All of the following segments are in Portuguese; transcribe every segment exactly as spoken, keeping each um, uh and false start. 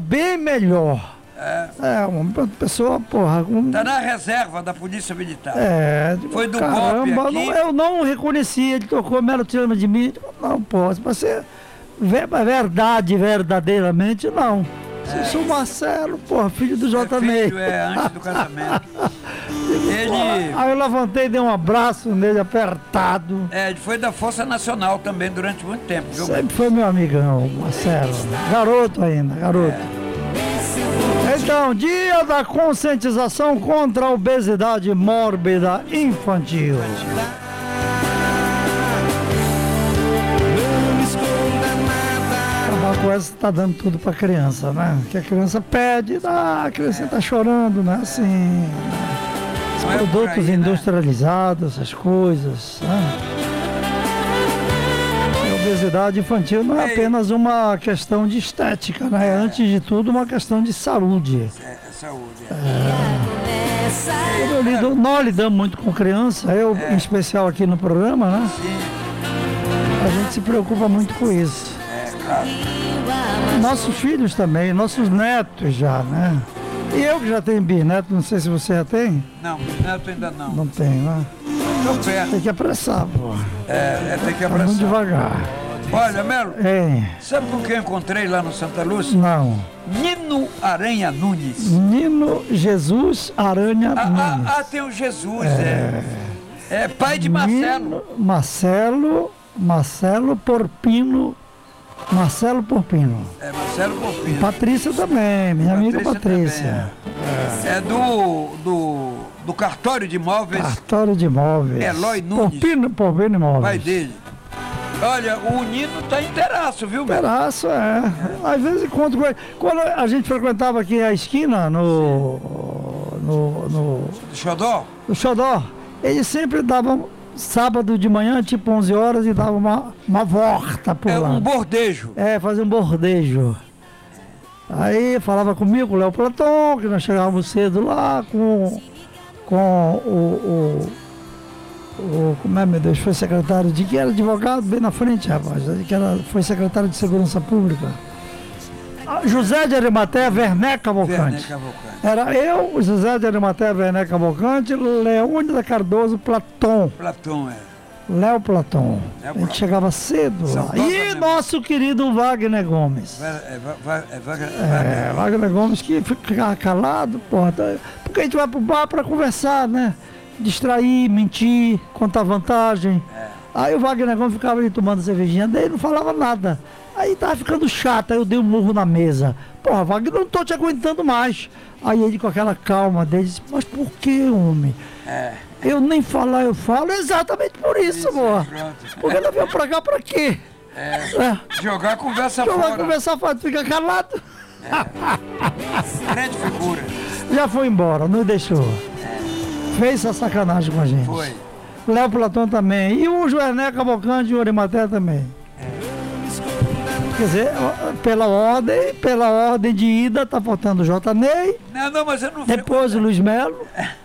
bem melhor. É. É, uma pessoa, porra... Um... Tá na reserva da Polícia Militar. É. Foi do caramba, golpe aqui. Não, eu não reconheci, ele tocou Melo Tirama de mim. Não posso, mas você... Verdade, verdadeiramente, não. É. Sou Marcelo, porra, filho do J. Ney. Filho, é, antes do casamento. Ele... Aí eu levantei, dei um abraço nele, apertado. É, ele foi da Força Nacional também durante muito tempo, viu? Sempre foi meu amigão, Marcelo. Garoto ainda, garoto. É. Então, dia da conscientização contra a obesidade mórbida infantil. Acabar com essa tá dando tudo pra criança, né? Que a criança pede, ah, a criança tá chorando, né? Assim, os produtos industrializados, essas coisas, né? A obesidade infantil não é apenas uma questão de estética, né? É, antes de tudo, uma questão de saúde. É, é saúde. É. É. Eu lido, nós lidamos muito com criança, eu é. em especial aqui no programa, né? Sim. A gente se preocupa muito com isso. É, claro. Nossos filhos também, nossos netos já, né? E eu que já tenho bisneto, não sei se você já tem? Não, bisneto ainda não. Não tem, né? Tem que apressar, pô. É, é tem que apressar. Muito devagar. Olha, Melo, é. sabe com quem eu encontrei lá no Santa Lúcia? Não. Nino Aranha Nunes. Nino Jesus Aranha ah, Nunes. Ah, ah, tem o Jesus, é. É, é pai de Marcelo. Nino, Marcelo, Marcelo Porpino. Marcelo Porpino. É, Marcelo Porpino. Patrícia também, minha Patrícia amiga Patrícia. É, é do, do, do cartório de imóveis. Cartório de imóveis. Eloy Nunes. Porpino, Porpino Imóveis. Pai dele. Olha, o Nino tá inteiraço, viu, meu? Inteiraço, é. Às vezes encontro com ele. Quando a gente frequentava aqui a esquina, no... No... No Xodó? No Xodó. Ele sempre dava... Sábado de manhã, tipo onze horas, e dava uma, uma volta por é lá. É um bordejo. É, fazia um bordejo. Aí falava comigo, o Léo Platão, que nós chegávamos cedo lá com, com o, o, o... Como é, meu Deus? Foi secretário de... Que era advogado bem na frente, rapaz. Que era, foi secretário de Segurança Pública. José de Arimateia Werner Cavalcante. Era eu, o José de Arimateia Werner Cavalcante, Leônidas Cardoso Platão. Platão, é. Léo Platão. Léo A gente chegava cedo lá. E nosso querido Wagner Gomes. É, é, é, Wagner, é, Wagner Gomes que ficava calado, porra. Porque a gente vai pro bar pra conversar, né? Distrair, mentir, contar vantagem. É. Aí o Wagner Gomes ficava ali tomando cervejinha dele, não falava nada. Aí tava ficando chato, aí eu dei um murro na mesa. Porra, Wagner, não tô te aguentando mais. Aí ele com aquela calma dele disse, mas por que, homem? É. Eu nem falar, eu falo exatamente por isso, isso porra. É, porque ela veio pra cá pra quê? É. É. Jogar a conversa Jogar fora. Jogar a conversa fora, fica calado. É. Grande figura. Já foi embora, não deixou. É. Fez essa sacanagem com a gente. Foi. Léo Platão também. E o Werner Cavalcante e o Arimateia também. Quer dizer, pela ordem, pela ordem de ida, tá faltando o J. Ney. Não, não, mas eu não... Depois o Luiz Melo.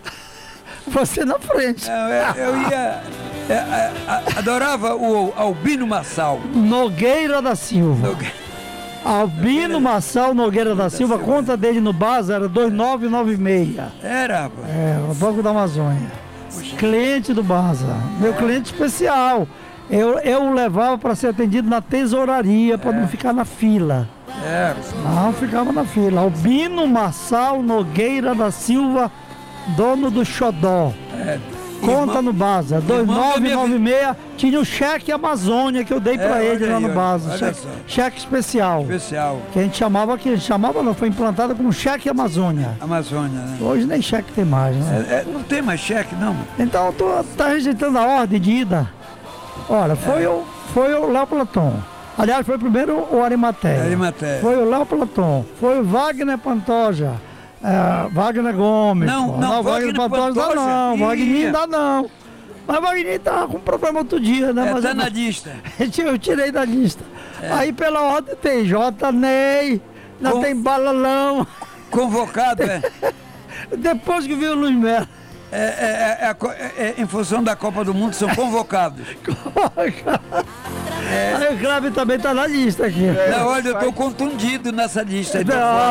Você na frente. Não, eu, eu ia... É, é, adorava o Albino Massal. Nogueira da Silva. Nogue... Albino Massal Nogueira da, da Silva, Silva, conta dele no Baza era dois nove nove seis. Era, rapaz. É, no Banco da Amazônia. Puxa. Cliente do Baza. Meu é. cliente especial. Eu, eu o levava para ser atendido na tesouraria, para é. não ficar na fila. É. Não ficava na fila. Albino Massal Nogueira da Silva, dono do Xodó. É. Conta no Baza. dois nove nove seis. Tinha o cheque Amazônia que eu dei é, para ele lá no aí, Baza. Cheque, cheque especial. Especial. Que a gente chamava, que a gente chamava não, foi implantado como cheque Amazônia. Amazônia, né? Hoje nem cheque tem mais, né? É, é, não tem mais cheque, não. Então, tu tá rejeitando a ordem de ida. Olha, foi, é. o, foi o Léo Platão. Aliás, foi primeiro o Arimateia. Arimateia. Foi o Léo Platão. Foi o Wagner Pantoja. É, Wagner Gomes. Não, pô. não, não Wagner Pantoja, Pantoja não. Ia. Wagner ainda não. Mas Wagner tava com problema outro dia, né? É, Mas tá eu, na lista. Eu tirei da lista. É. Aí pela ordem tem J. Ney, ainda Com... tem Balalão. Convocado, é? Depois que viu o Luiz Melo. É, é, é, é, em função da Copa do Mundo, são convocados. É. Aí o Cláudio também está na lista aqui. Não, olha, eu estou contundido nessa lista. Não.